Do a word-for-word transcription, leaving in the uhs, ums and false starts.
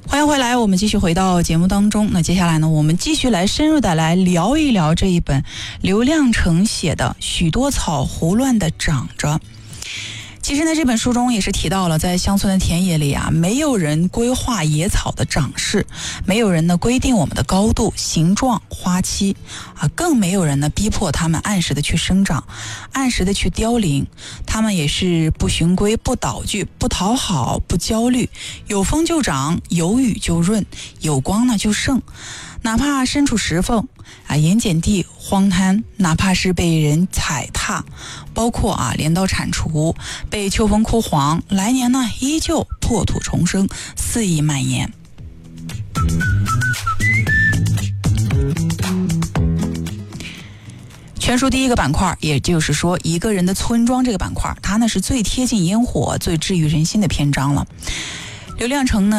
欢迎回来，我们继续回到节目当中。那接下来呢，我们继续来深入的来聊一聊这一本刘亮程写的《许多草胡乱的长着》。其实呢，这本书中也是提到了，在乡村的田野里啊，没有人规划野草的长势，没有人呢规定我们的高度、形状、花期啊，更没有人呢逼迫他们按时的去生长，按时的去凋零。他们也是不循规、不蹈矩、不讨好、不焦虑，有风就长，有雨就润，有光呢就盛。哪怕身处石缝啊、盐碱地、荒滩，哪怕是被人踩踏，包括啊镰刀铲除，被秋风枯黄，来年呢依旧破土重生，肆意蔓延。全书第一个板块，也就是说一个人的村庄这个板块，它呢是最贴近烟火、最治愈人心的篇章了。刘亮程呢